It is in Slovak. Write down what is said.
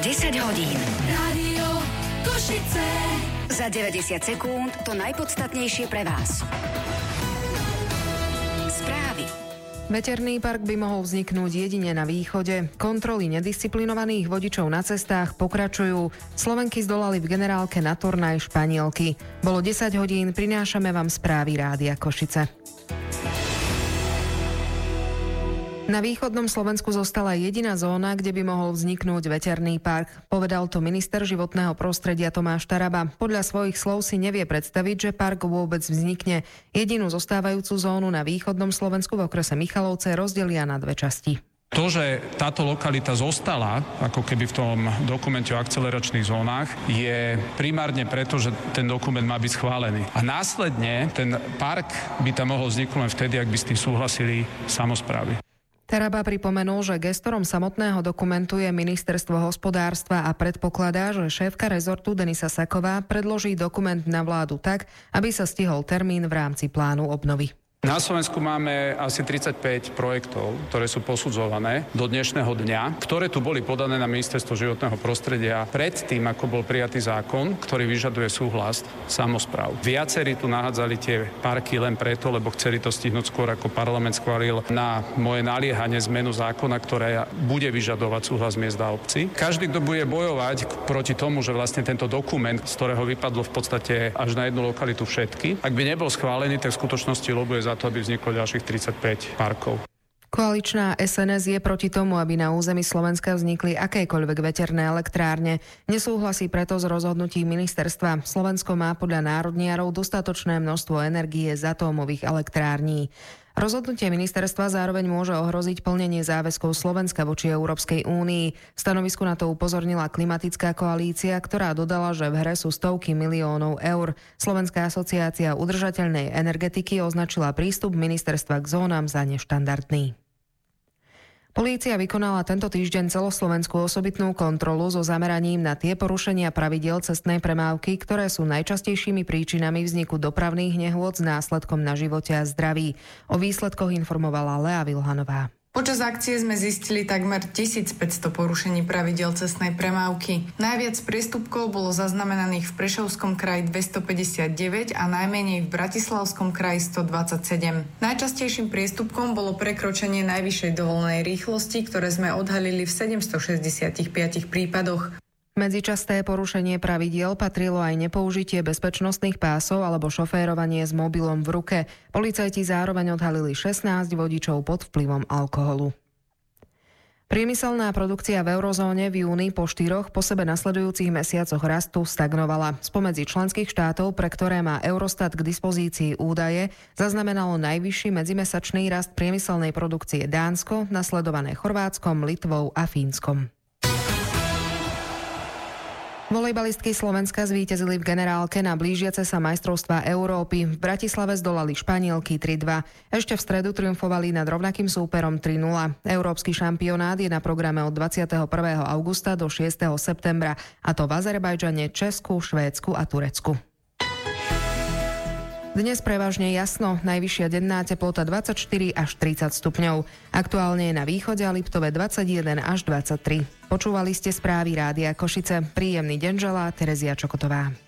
10 hodín. Rádio Košice. Za 90 sekúnd to najpodstatnejšie pre vás. Správy. Veterný park by mohol vzniknúť jedine na východe. Kontroly nedisciplinovaných vodičov na cestách pokračujú. Slovenky zdolali v generálke na turnaj Španielky. Bolo 10 hodín, prinášame vám správy Rádia Košice. Na východnom Slovensku zostala jediná zóna, kde by mohol vzniknúť veterný park. Povedal to minister životného prostredia Tomáš Taraba. Podľa svojich slov si nevie predstaviť, že park vôbec vznikne. Jedinú zostávajúcu zónu na východnom Slovensku v okrese Michalovce rozdelia na dve časti. To, že táto lokalita zostala ako keby v tom dokumente o akceleračných zónach, je primárne preto, že ten dokument má byť schválený. A následne ten park by tam mohol vzniknúť len vtedy, ak by s tým súhlasili samosprávy. Taraba pripomenul, že gestorom samotného dokumentu je Ministerstvo hospodárstva a predpokladá, že šéfka rezortu Denisa Saková predloží dokument na vládu tak, aby sa stihol termín v rámci plánu obnovy. Na Slovensku máme asi 35 projektov, ktoré sú posudzované do dnešného dňa, ktoré tu boli podané na Ministerstvo životného prostredia predtým, ako bol prijatý zákon, ktorý vyžaduje súhlas samospráv. Viacerí tu nahádzali tie parky len preto, lebo chceli to stihnúť skôr, ako parlament schválil na moje naliehanie zmenu zákona, ktoré bude vyžadovať súhlas miest a obcí. Každý, kto bude bojovať proti tomu, že vlastne tento dokument, z ktorého vypadlo v podstate až na jednu lokalitu všetky, ak by nebol schválený, tak v skutočnosti lobuje za to, aby vzniklo ďalších 35 parkov. Koaličná SNS je proti tomu, aby na území Slovenska vznikli akékoľvek veterné elektrárne. Nesúhlasí preto s rozhodnutím ministerstva. Slovensko má podľa národniarov dostatočné množstvo energie z atómových elektrární. Rozhodnutie ministerstva zároveň môže ohroziť plnenie záväzkov Slovenska voči Európskej únii. V stanovisku na to upozornila klimatická koalícia, ktorá dodala, že v hre sú stovky miliónov eur. Slovenská asociácia udržateľnej energetiky označila prístup ministerstva k zónam za neštandardný. Polícia vykonala tento týždeň celoslovenskú osobitnú kontrolu so zameraním na tie porušenia pravidiel cestnej premávky, ktoré sú najčastejšími príčinami vzniku dopravných nehôd s následkom na živote a zdraví. O výsledkoch informovala Lea Vilhanová. Počas akcie sme zistili takmer 1500 porušení pravidiel cestnej premávky. Najviac priestupkov bolo zaznamenaných v Prešovskom kraji 259 a najmenej v Bratislavskom kraji 127. Najčastejším priestupkom bolo prekročenie najvyššej dovolenej rýchlosti, ktoré sme odhalili v 765 prípadoch. Medzi časté porušenie pravidiel patrilo aj nepoužitie bezpečnostných pásov alebo šoférovanie s mobilom v ruke. Policajti zároveň odhalili 16 vodičov pod vplyvom alkoholu. Priemyselná produkcia v eurozóne v júni po 4 po sebe nasledujúcich mesiacoch rastu stagnovala. Spomedzi členských štátov, pre ktoré má Eurostat k dispozícii údaje, zaznamenalo najvyšší medzimesačný rast priemyselnej produkcie Dánsko, nasledované Chorvátskom, Litvou a Fínskom. Volejbalistky Slovenska zvíťazili v generálke na blížiace sa majstrovstvá Európy. V Bratislave zdolali Španielky 3-2. Ešte v stredu triumfovali nad rovnakým súperom 3-0. Európsky šampionát je na programe od 21. augusta do 6. septembra, a to v Azerbajdžane, Česku, Švédsku a Turecku. Dnes prevažne jasno, najvyššia denná teplota 24 až 30 stupňov. Aktuálne je na východe a Liptove 21 až 23. Počúvali ste správy Rádia Košice. Príjemný deň želá Terezia Čokotová.